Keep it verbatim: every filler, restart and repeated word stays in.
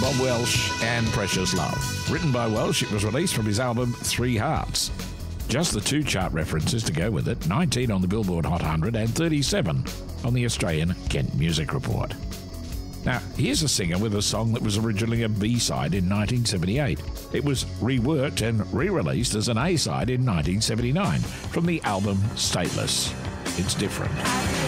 Bob Welsh and Precious Love. Written by Welsh, it was released from his album Three Hearts. Just the two chart references to go with it, nineteen on the Billboard Hot one hundred and thirty-seven on the Australian Kent Music Report. Now, here's a singer with a song that was originally a B-side in nineteen seventy-eight. It was reworked and re-released as an A-side in nineteen seventy-nine from the album Stateless. It's different.